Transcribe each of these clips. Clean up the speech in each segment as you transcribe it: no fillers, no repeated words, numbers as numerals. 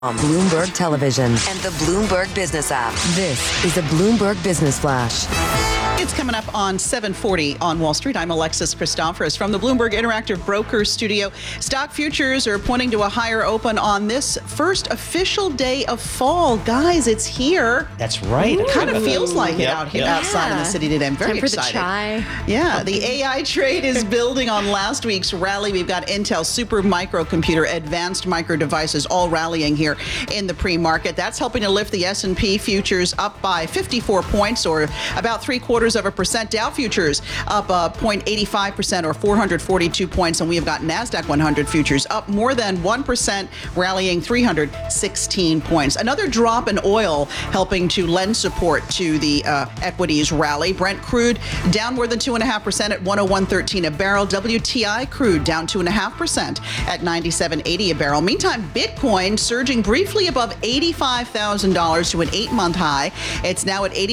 on Bloomberg Television and the Bloomberg Business app. This is a Bloomberg Business Flash. It's coming up on 7:40 on Wall Street. I'm Alexis Christoforous from the Bloomberg Interactive Brokers Studio. Stock futures are pointing to a higher open on this first official day of fall. Guys, it's here. That's right. It kind of feels like it out here, Yeah. outside in the city today. I'm very Time for excited. the chai. Yeah, the AI trade is building on last week's rally. We've got Intel, Super Microcomputer, Advanced Micro Devices all rallying here in the pre-market. That's helping to lift the S&P futures up by 54 points, or about 0.75%. Dow futures up 0.85% or 442 points. And we have got NASDAQ 100 futures up more than 1%, rallying 316 points. Another drop in oil helping to lend support to the equities rally. Brent crude down more than 2.5% at 101.13 a barrel. WTI crude down 2.5% at 97.80 a barrel. Meantime, Bitcoin surging briefly above $85,000 to an 8-month high. It's now at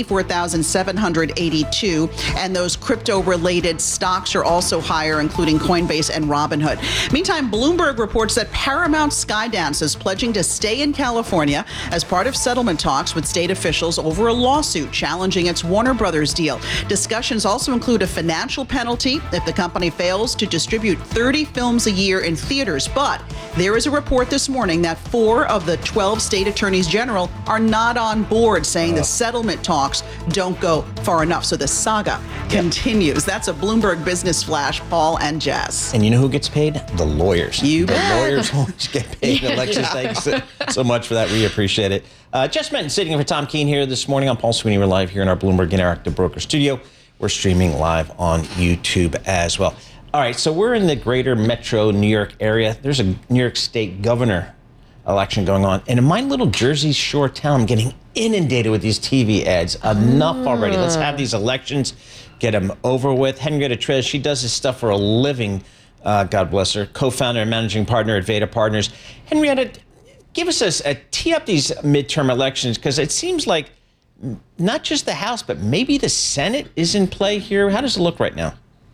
84,782. And those crypto-related stocks are also higher, including Coinbase and Robinhood. Meantime, Bloomberg reports that Paramount Skydance is pledging to stay in California as part of settlement talks with state officials over a lawsuit challenging its Warner Brothers deal. Discussions also include a financial penalty if the company fails to distribute 30 films a year in theaters. But there is a report this morning that 4 of the 12 state attorneys general are not on board, saying the settlement talks don't go far enough. So the saga continues. That's a Bloomberg Business Flash, Paul and Jess. And you know who gets paid? The lawyers. You the bet. lawyers always get paid. Alexis, thanks so much for that. We appreciate it. Jess Menton sitting in for Tom Keene here this morning. I'm Paul Sweeney. We're live here in our Bloomberg Interactive Broker Studio. We're streaming live on YouTube as well. All right, so we're in the greater metro New York area. There's a New York State governor election going on. And in my little Jersey Shore town, I'm getting inundated with these TV ads. Enough already. Let's have these elections, get them over with. Henrietta Trez, she does this stuff for a living. God bless her. Co-founder and managing partner at Veda Partners. Henrietta, give us a tee up these midterm elections, because it seems like not just the House, but maybe the Senate is in play here. How does it look right now?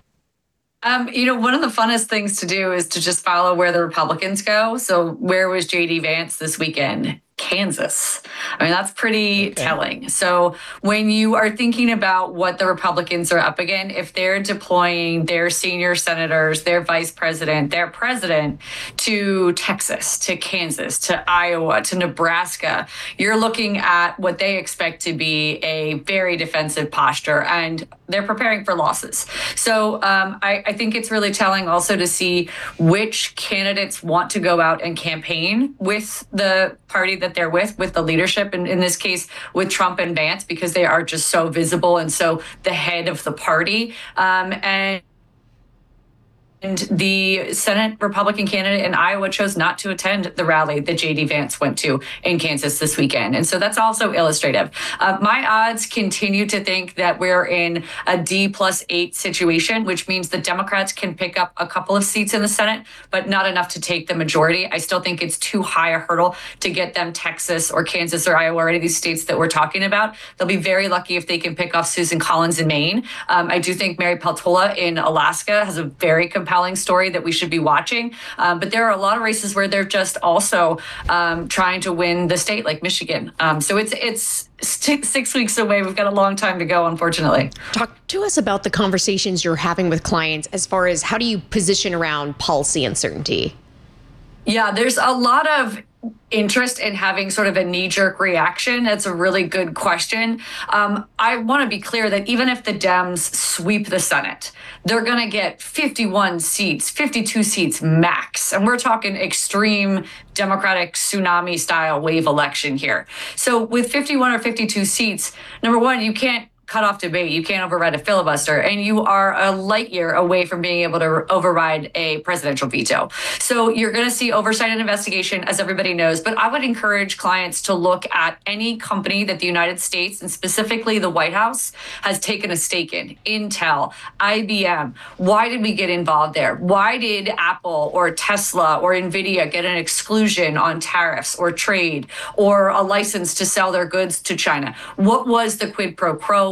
One of the funnest things to do is to just follow where the Republicans go. So where was J.D. Vance this weekend? Kansas. I mean, that's pretty telling. So when you are thinking about what the Republicans are up against, if they're deploying their senior senators, their vice president, their president to Texas, to Kansas, to Iowa, to Nebraska, you're looking at what they expect to be a very defensive posture, and they're preparing for losses. So I think it's really telling also to see which candidates want to go out and campaign with the party that they're with the leadership, and in this case with Trump and Vance, because they are just so visible and so the head of the party. And the Senate Republican candidate in Iowa chose not to attend the rally that J.D. Vance went to in Kansas this weekend. And so that's also illustrative. My odds continue to think that we're in a D+8 situation, which means the Democrats can pick up a couple of seats in the Senate, but not enough to take the majority. I still think it's too high a hurdle to get them Texas or Kansas or Iowa or any of these states that we're talking about. They'll be very lucky if they can pick off Susan Collins in Maine. I do think Mary Peltola in Alaska has a very compelling story that we should be watching. But there are a lot of races where they're just also trying to win the state, like Michigan. So it's 6 weeks away. We've got a long time to go, unfortunately. Talk to us about the conversations you're having with clients as far as how do you position around policy uncertainty? Yeah, there's a lot of interest in having sort of a knee-jerk reaction. That's a really good question. I want to be clear that even if the Dems sweep the Senate, they're going to get 51 seats, 52 seats max. And we're talking extreme Democratic tsunami-style wave election here. So with 51 or 52 seats, number one, you can't cut off debate. You can't override a filibuster, and you are a light year away from being able to override a presidential veto. So you're going to see oversight and investigation, as everybody knows. But I would encourage clients to look at any company that the United States, and specifically the White House, has taken a stake in. Intel, IBM. Why did we get involved there? Why did Apple or Tesla or NVIDIA get an exclusion on tariffs or trade or a license to sell their goods to China? What was the quid pro quo?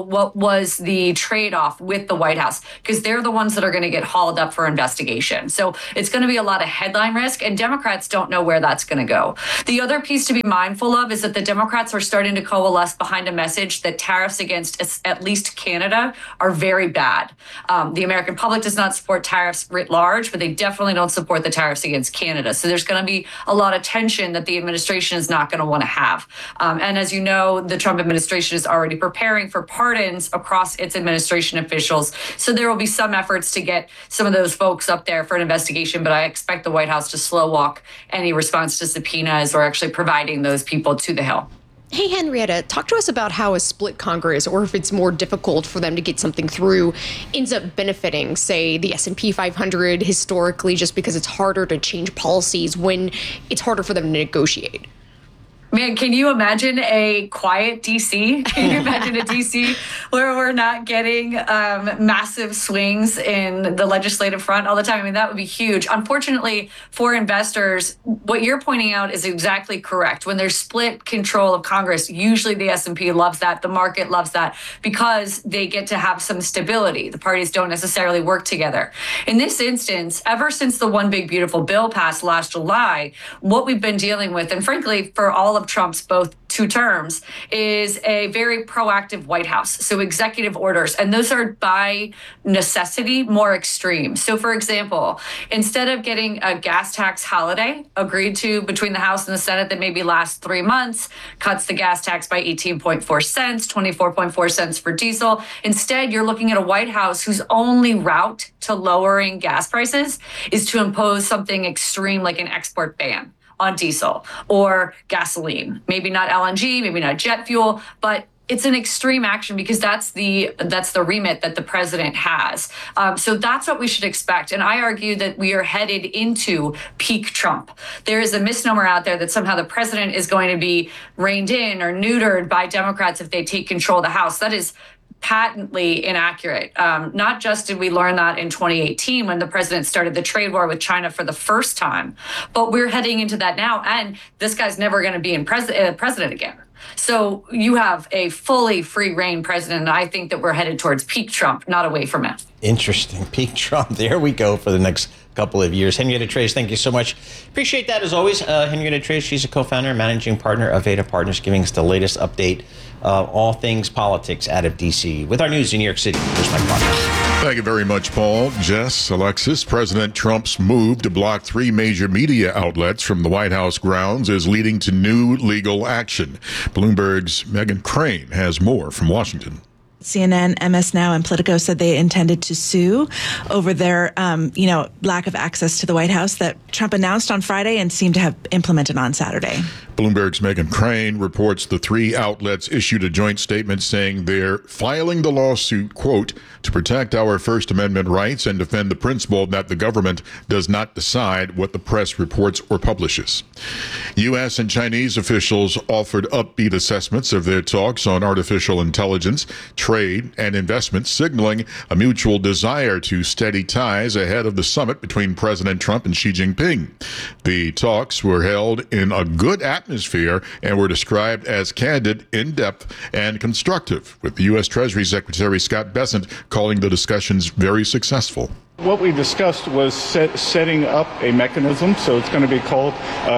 what was the trade-off with the White House, because they're the ones that are going to get hauled up for investigation. So it's going to be a lot of headline risk, and Democrats don't know where that's going to go. The other piece to be mindful of is that the Democrats are starting to coalesce behind a message that tariffs against at least Canada are very bad. The American public does not support tariffs writ large, but they definitely don't support the tariffs against Canada. So there's going to be a lot of tension that the administration is not going to want to have. And as you know, the Trump administration is already preparing for pardons across its administration officials. So there will be some efforts to get some of those folks up there for an investigation, but I expect the White House to slow walk any response to subpoenas or actually providing those people to the Hill. Hey, Henrietta, talk to us about how a split Congress, or if it's more difficult for them to get something through, ends up benefiting, say, the S&P 500 historically, just because it's harder to change policies when it's harder for them to negotiate. Man, can you imagine a quiet DC? Can you imagine a DC where we're not getting massive swings in the legislative front all the time? I mean, that would be huge. Unfortunately, for investors, what you're pointing out is exactly correct. When there's split control of Congress, usually the S&P loves that, the market loves that, because they get to have some stability. The parties don't necessarily work together. In this instance, ever since the One Big Beautiful Bill passed last July, what we've been dealing with, and frankly, for all of Trump's both 2 terms, is a very proactive White House. So executive orders, and those are by necessity more extreme. So for example, instead of getting a gas tax holiday agreed to between the House and the Senate that maybe lasts 3 months, cuts the gas tax by 18.4 cents, 24.4 cents for diesel. Instead, you're looking at a White House whose only route to lowering gas prices is to impose something extreme like an export ban on diesel or gasoline. Maybe not LNG, maybe not jet fuel, but it's an extreme action because that's the remit that the president has. So that's what we should expect. And I argue that we are headed into peak Trump. There is a misnomer out there that somehow the president is going to be reined in or neutered by Democrats if they take control of the House. That is patently inaccurate. Not just did we learn that in 2018 when the president started the trade war with China for the first time, but we're heading into that now, and this guy's never going to be president again. So you have a fully free reign president, and I think that we're headed towards peak Trump, not away from it. Interesting. Peak Trump. There we go for the next couple of years. Henrietta Trace, thank you so much. Appreciate that as always. Henrietta Trace, she's a co-founder and managing partner of Veda Partners, giving us the latest update, all things politics out of D.C. With our news in New York City, here's Mike Barnes. Thank you very much, Paul. Jess, Alexis, President Trump's move to block 3 major media outlets from the White House grounds is leading to new legal action. Bloomberg's Meghan Crane has more from Washington. CNN, MS Now, and Politico said they intended to sue over their, lack of access to the White House that Trump announced on Friday and seemed to have implemented on Saturday. Bloomberg's Meghan Crane reports the 3 outlets issued a joint statement saying they're filing the lawsuit, quote, to protect our First Amendment rights and defend the principle that the government does not decide what the press reports or publishes. U.S. and Chinese officials offered upbeat assessments of their talks on artificial intelligence, trade, and investment, signaling a mutual desire to steady ties ahead of the summit between President Trump and Xi Jinping. The talks were held in a good atmosphere and were described as candid, in-depth, and constructive, with the U.S. Treasury Secretary Scott Bessent calling the discussions very successful. What we discussed was setting up a mechanism, so it's going to be called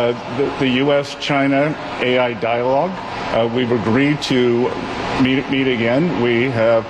the U.S.-China AI Dialogue. We've agreed to meet again. We have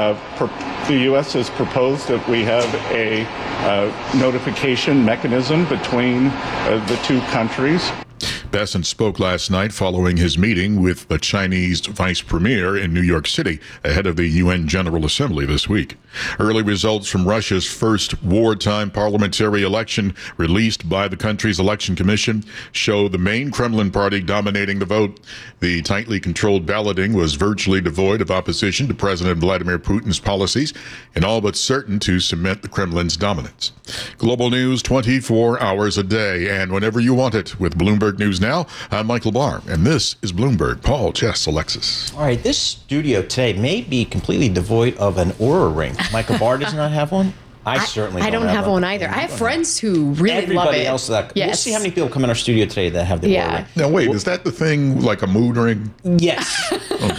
the U.S. has proposed that we have a notification mechanism between the 2 countries. Bessent spoke last night following his meeting with the Chinese vice premier in New York City ahead of the UN General Assembly this week. Early results from Russia's first wartime parliamentary election released by the country's election commission show the main Kremlin party dominating the vote. The tightly controlled balloting was virtually devoid of opposition to President Vladimir Putin's policies and all but certain to cement the Kremlin's dominance. Global news 24 hours a day and whenever you want it with Bloomberg News Now. I'm Michael Barr, and this is Bloomberg. Paul, Jess, Alexis. All right, this studio today may be completely devoid of an Oura ring. Michael Barr does not have one. I certainly don't have one either. I have friends who really love it. Everybody else that. Yes. We'll see how many people come in our studio today that have the Oura ring. Now, wait, is that the thing like a mood ring? Yes. Okay.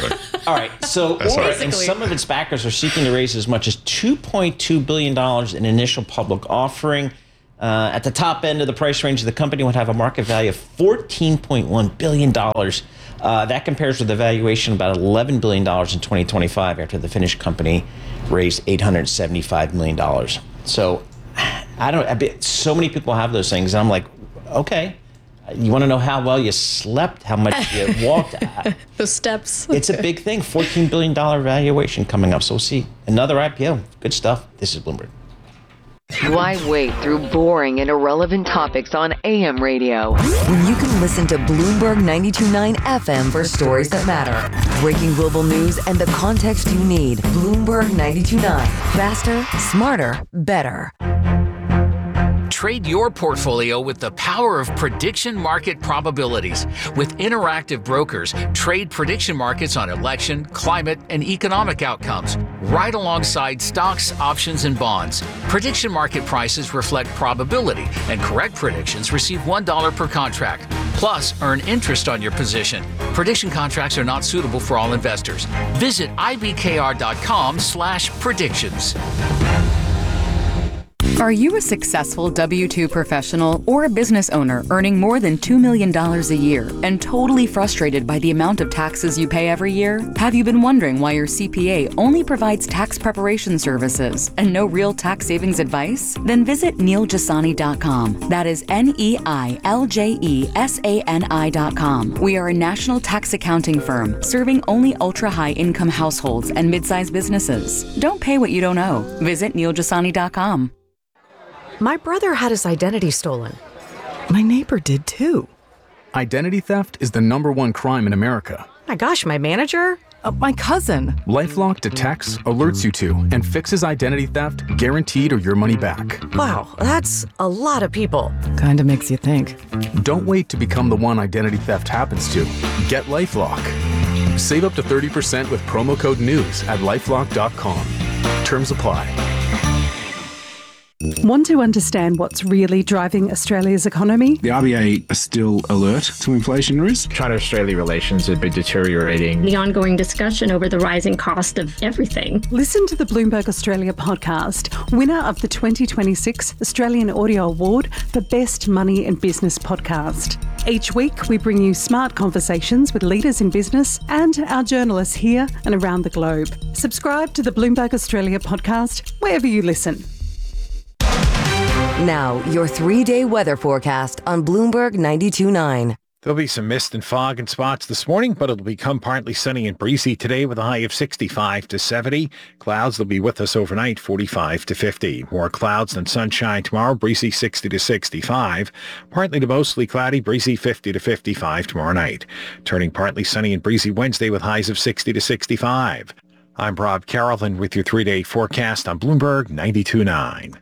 All right. So That's Aura right. and some of its backers are seeking to raise as much as $2.2 billion in initial public offering. At the top end of the price range, the company would have a market value of $14.1 billion. That compares with the valuation of about $11 billion in 2025 after the Finnish company raised $875 million. So so many people have those things. And I'm like, okay, you want to know how well you slept, how much you walked? Those steps. It's a big thing, $14 billion valuation coming up. So we'll see. Another IPO. Good stuff. This is Bloomberg. Why wait through boring and irrelevant topics on AM radio? When you can listen to Bloomberg 92.9 FM for stories that matter. Breaking global news and the context you need. Bloomberg 92.9. Faster, smarter, better. Trade your portfolio with the power of prediction market probabilities. With Interactive Brokers, trade prediction markets on election, climate, and economic outcomes, right alongside stocks, options, and bonds. Prediction market prices reflect probability, and correct predictions receive $1 per contract. Plus, earn interest on your position. Prediction contracts are not suitable for all investors. Visit ibkr.com/predictions. Are you a successful W-2 professional or a business owner earning more than $2 million a year and totally frustrated by the amount of taxes you pay every year? Have you been wondering why your CPA only provides tax preparation services and no real tax savings advice? Then visit NeilJasani.com. That is NeilJasani.com. We are a national tax accounting firm serving only ultra-high income households and mid-sized businesses. Don't pay what you don't owe. Visit NeilJasani.com. My brother had his identity stolen. My neighbor did too. Identity theft is the #1 crime in America. My gosh, my manager? My cousin. LifeLock detects, alerts you to, and fixes identity theft guaranteed or your money back. Wow, that's a lot of people. Kinda makes you think. Don't wait to become the one identity theft happens to. Get LifeLock. Save up to 30% with promo code NEWS at LifeLock.com. Terms apply. Want to understand what's really driving Australia's economy? The RBA are still alert to inflation risk. China-Australia relations have been deteriorating. The ongoing discussion over the rising cost of everything. Listen to the Bloomberg Australia podcast, winner of the 2026 Australian Audio Award for Best Money and Business Podcast. Each week, we bring you smart conversations with leaders in business and our journalists here and around the globe. Subscribe to the Bloomberg Australia podcast wherever you listen. Now, your 3-day weather forecast on Bloomberg 92.9. There'll be some mist and fog in spots this morning, but it'll become partly sunny and breezy today with a high of 65 to 70. Clouds will be with us overnight, 45 to 50. More clouds than sunshine tomorrow, breezy 60 to 65. Partly to mostly cloudy, breezy 50 to 55 tomorrow night. Turning partly sunny and breezy Wednesday with highs of 60 to 65. I'm Rob Carrollton with your 3-day forecast on Bloomberg 92.9.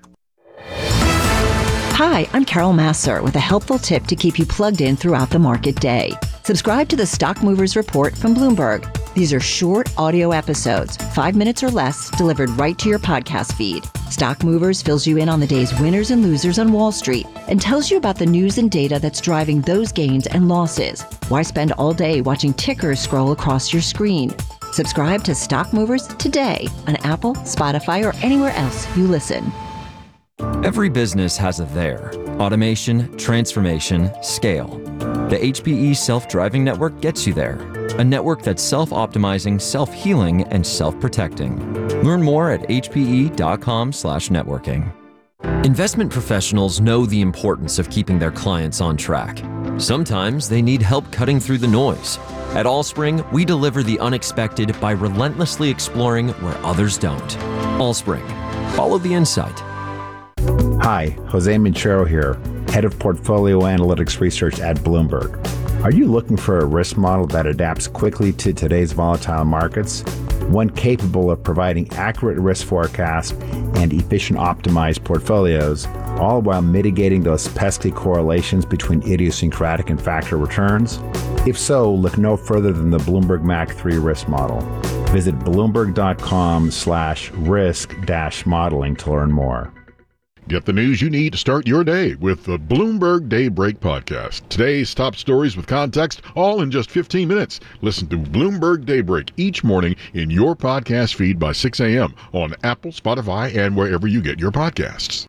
Hi, I'm Carol Masser with a helpful tip to keep you plugged in throughout the market day. Subscribe to the Stock Movers Report from Bloomberg. These are short audio episodes, 5 minutes or less, delivered right to your podcast feed. Stock Movers fills you in on the day's winners and losers on Wall Street and tells you about the news and data that's driving those gains and losses. Why spend all day watching tickers scroll across your screen? Subscribe to Stock Movers today on Apple, Spotify, or anywhere else you listen. Every business has a there. Automation, transformation, scale. The HPE Self-Driving Network gets you there. A network that's self-optimizing, self-healing, and self-protecting. Learn more at hpe.com/networking. Investment professionals know the importance of keeping their clients on track. Sometimes they need help cutting through the noise. At Allspring, we deliver the unexpected by relentlessly exploring where others don't. Allspring. Follow the insight. Hi, Jose Minchero here, Head of Portfolio Analytics Research at Bloomberg. Are you looking for a risk model that adapts quickly to today's volatile markets? One capable of providing accurate risk forecasts and efficient optimized portfolios, all while mitigating those pesky correlations between idiosyncratic and factor returns? If so, look no further than the Bloomberg MAC 3 risk model. Visit bloomberg.com/risk-modeling to learn more. Get the news you need to start your day with the Bloomberg Daybreak podcast. Today's top stories with context, all in just 15 minutes. Listen to Bloomberg Daybreak each morning in your podcast feed by 6 a.m. on Apple, Spotify, and wherever you get your podcasts.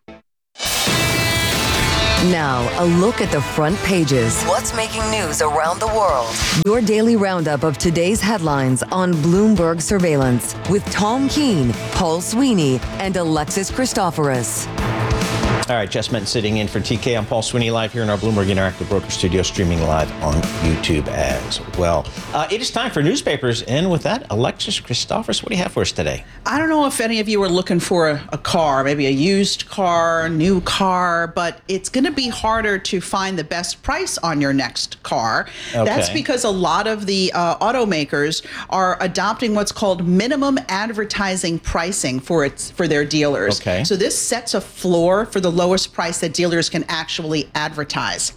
Now, a look at the front pages. What's making news around the world? Your daily roundup of today's headlines on Bloomberg Surveillance with Tom Keene, Paul Sweeney, and Alexis Christoforous. All right, Jess Menton sitting in for TK. I'm Paul Sweeney, live here in our Bloomberg Interactive Broker Studio, streaming live on YouTube as well. It is time for newspapers, and with that, Alexis Christoforous, what do you have for us today? I don't know if any of you are looking for a car, maybe a used car, new car, but it's going to be harder to find the best price on your next car. Okay. That's because a lot of the automakers are adopting what's called minimum advertising pricing for their dealers. Okay. So this sets a floor for the lowest price that dealers can actually advertise.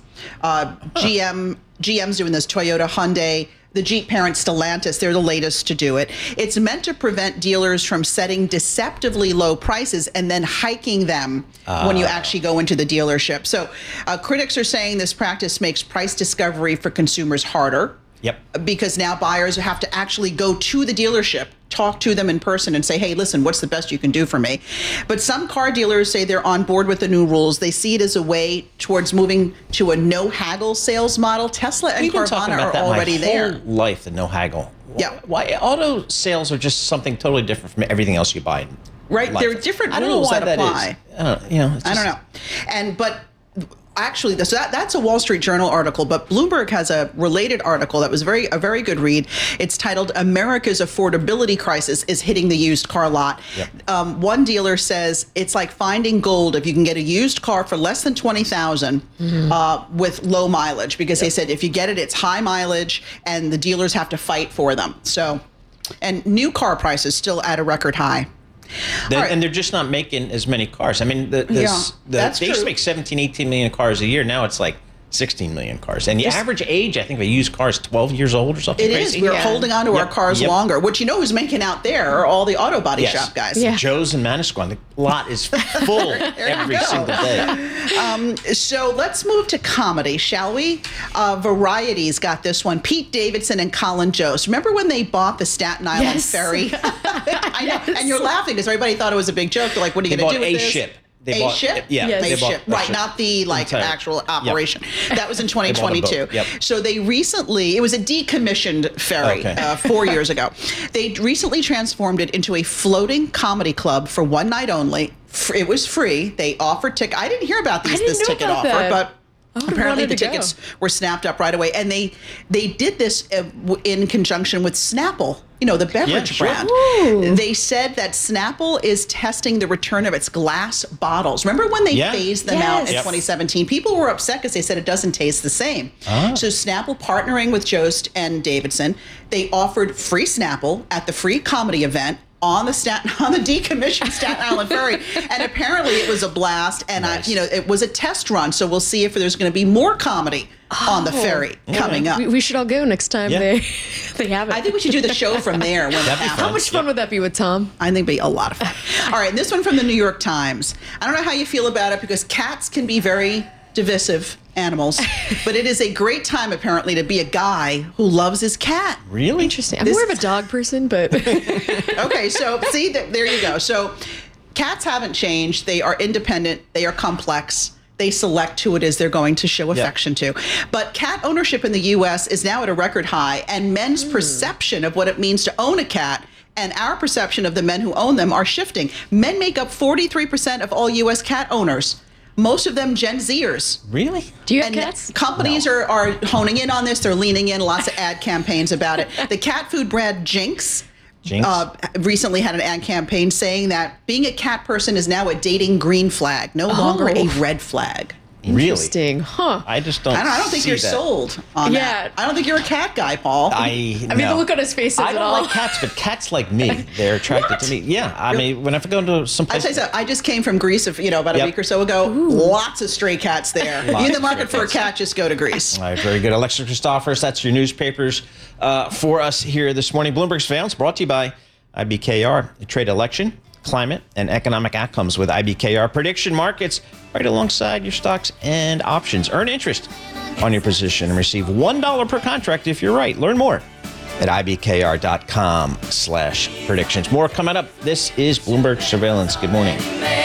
GM's doing this, Toyota, Hyundai, the Jeep parent Stellantis, they're the latest to do it. It's meant to prevent dealers from setting deceptively low prices and then hiking them when you actually go into the dealership. So critics are saying this practice makes price discovery for consumers harder. Yep. Because now buyers have to actually go to the dealership, talk to them in person and say, hey, listen, what's the best you can do for me? But some car dealers say they're on board with the new rules. They see it as a way towards moving to a no haggle sales model. Tesla and We've been talking Carvana about are that already my there. whole life, the no haggle. Yeah. Why auto sales are just something totally different from everything else you buy in Right. life. There are different I don't know rules why that that apply. is. I don't know. But actually, that's a Wall Street Journal article, but Bloomberg has a related article that was a very good read. It's titled "America's Affordability Crisis is Hitting the Used Car Lot." Yep. One dealer says it's like finding gold if you can get a used car for less than $20,000 with low mileage, because they said if you get it, it's high mileage, and the dealers have to fight for them. So, and new car prices still at a record high. And they're just not making as many cars. I mean, they used to make 17, 18 million cars a year. Now it's like 16 million cars. And the average age, I think, of a used car is 12 years old or something It crazy. is. We're holding on to our cars longer, which you know who's making out there are all the auto body shop guys. Joe's and Manasquan. The lot is full every single day. So let's move to comedy, shall we? Variety's got this one. Pete Davidson and Colin Jost. Remember when they bought the Staten Island ferry? I know. And you're laughing because everybody thought it was a big joke. They're like, what are you going to do with this? ship. A ship? They bought ship. a Right, ship. not the actual operation. That was in They bought a 2022. boat. Yep. So they recently, it was a decommissioned ferry 4 years ago. They recently transformed it into a floating comedy club for one night only. It was free. They offered tickets. I didn't hear about this ticket offer, but apparently the tickets were snapped up right away. And they did this in conjunction with Snapple, the beverage brand. They said that Snapple is testing the return of its glass bottles. Remember when they phased them out in 2017? People were upset because they said it doesn't taste the same. So Snapple, partnering with Jost and Davidson, they offered free Snapple at the free comedy event on the decommissioned Staten Island ferry, and apparently it was a blast. And it was a test run, so we'll see if there's going to be more comedy on the ferry coming up. We should all go next time they have it. I think we should do the show from there. How much fun would that be with Tom? I think it'd be a lot of fun. All right, this one from the New York Times. I don't know how you feel about it because cats can be very divisive animals, but it is a great time apparently to be a guy who loves his cat. Really? Interesting. I'm more of a dog person, but okay, so see, there you go. So cats haven't changed. They are independent. They are complex. They select who it is they're going to show affection to. But cat ownership in the U.S. is now at a record high, and men's perception of what it means to own a cat and our perception of the men who own them are shifting. Men make up 43% of all U.S. cat owners. Most of them Gen Zers. Really? Do you have cats? Companies are honing in on this. They're leaning in. Lots of ad campaigns about it. The cat food brand Jinx recently had an ad campaign saying that being a cat person is now a dating green flag, no longer a red flag. Interesting, huh? I just don't. I don't think you're sold on that. I don't think you're a cat guy, Paul. I mean, the look on his face says I it don't all. like cats, but cats like me. They're attracted to me. Yeah, I mean, when I go to some place, I tell you something, I just came from Greece, about a week or so ago. Lots of stray cats there. If you're in the market for a cat, just go to Greece. All right, very good. Alexis Christoforous, that's your newspapers for us here this morning. Bloomberg Surveillance brought to you by IBKR. The trade election climate, and economic outcomes with IBKR prediction markets right alongside your stocks and options. Earn interest on your position and receive $1 per contract if you're right. Learn more at ibkr.com/predictions. More coming up. This is Bloomberg Surveillance. Good morning.